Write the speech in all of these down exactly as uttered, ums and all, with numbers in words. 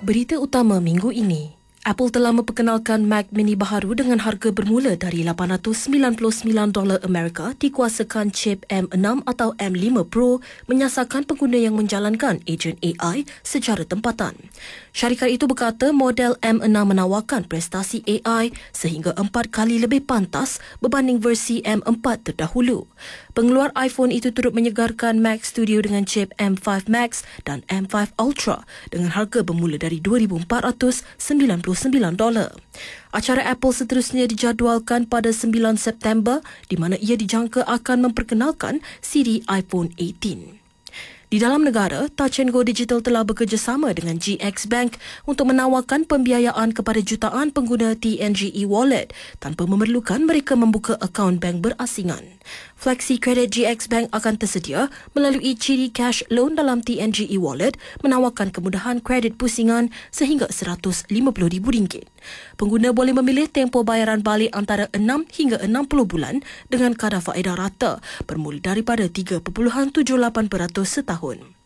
Berita utama minggu ini. Apple telah memperkenalkan Mac Mini baharu dengan harga bermula dari lapan ratus sembilan puluh sembilan dolar Amerika dikuasakan chip M enam atau M lima Pro menyasarkan pengguna yang menjalankan ejen A I secara tempatan. Syarikat itu berkata model M enam menawarkan prestasi A I sehingga empat kali lebih pantas berbanding versi M empat terdahulu. Pengeluar iPhone itu turut menyegarkan Mac Studio dengan chip M lima Max dan M lima Ultra dengan harga bermula dari dua ribu empat ratus sembilan puluh sembilan dolar. Acara Apple seterusnya dijadualkan pada sembilan September di mana ia dijangka akan memperkenalkan siri iPhone lapan belas. Di dalam negara, Touch and Go Digital telah bekerjasama dengan G X Bank untuk menawarkan pembiayaan kepada jutaan pengguna T N G E Wallet tanpa memerlukan mereka membuka akaun bank berasingan. Flexi Credit G X Bank akan tersedia melalui ciri cash loan dalam T N G E Wallet menawarkan kemudahan kredit pusingan sehingga seratus lima puluh ribu ringgit. Pengguna boleh memilih tempoh bayaran balik antara enam hingga enam puluh bulan dengan kadar faedah rata bermula daripada tiga perpuluhan tujuh lapan peratus setahun.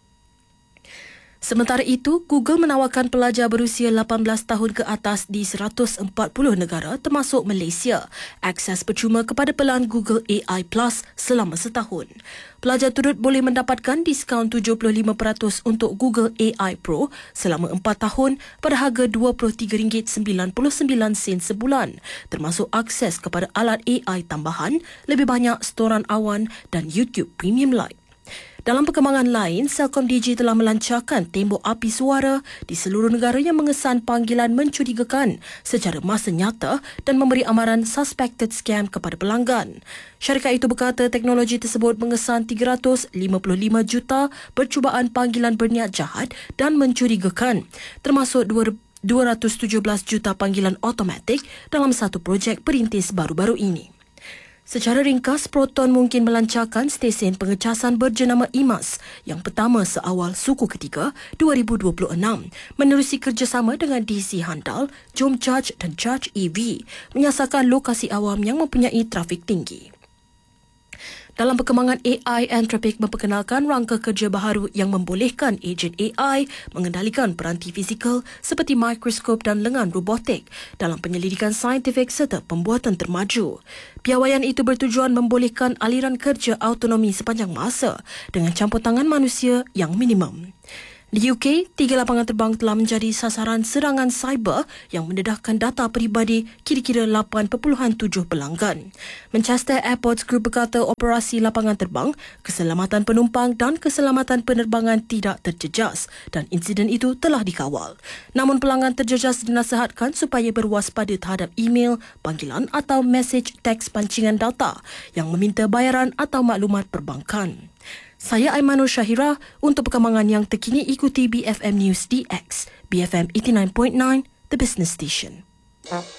Sementara itu, Google menawarkan pelajar berusia lapan belas tahun ke atas di seratus empat puluh negara termasuk Malaysia akses percuma kepada pelan Google A I Plus selama setahun. Pelajar turut boleh mendapatkan diskaun tujuh puluh lima peratus untuk Google A I Pro selama empat tahun pada harga dua puluh tiga ringgit sembilan puluh sembilan sen sebulan, termasuk akses kepada alat A I tambahan, lebih banyak storan awan dan YouTube Premium Lite. Dalam perkembangan lain, CelcomDigi telah melancarkan tembok api suara di seluruh negara yang mengesan panggilan mencurigakan secara masa nyata dan memberi amaran suspected scam kepada pelanggan. Syarikat itu berkata teknologi tersebut mengesan tiga ratus lima puluh lima juta percubaan panggilan berniat jahat dan mencurigakan, termasuk dua ratus tujuh belas juta panggilan automatik dalam satu projek perintis baru-baru ini. Secara ringkas, Proton mungkin melancarkan stesen pengecasan berjenama I M A S yang pertama seawal suku ketiga dua ribu dua puluh enam menerusi kerjasama dengan D C Handal, Jom Charge dan Charge E V menyasarkan lokasi awam yang mempunyai trafik tinggi. Dalam perkembangan A I, Anthropic memperkenalkan rangka kerja baharu yang membolehkan ejen A I mengendalikan peranti fizikal seperti mikroskop dan lengan robotik dalam penyelidikan saintifik serta pembuatan termaju. Piawaian itu bertujuan membolehkan aliran kerja autonomi sepanjang masa dengan campur tangan manusia yang minimum. Di U K, tiga lapangan terbang telah menjadi sasaran serangan cyber yang mendedahkan data peribadi kira-kira lapan perpuluhan tujuh pelanggan. Manchester Airports Group berkata operasi lapangan terbang, keselamatan penumpang dan keselamatan penerbangan tidak terjejas dan insiden itu telah dikawal. Namun pelanggan terjejas dinasihatkan supaya berwaspada terhadap email, panggilan atau mesej teks pancingan data yang meminta bayaran atau maklumat perbankan. Saya Aimanur Syahira. Untuk perkembangan yang terkini ikuti B F M News D X, B F M eighty-nine point nine, The Business Station.